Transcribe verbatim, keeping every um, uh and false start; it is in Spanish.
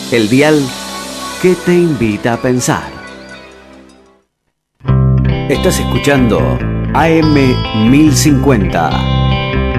El dial que te invita a pensar. Estás escuchando A M mil cincuenta,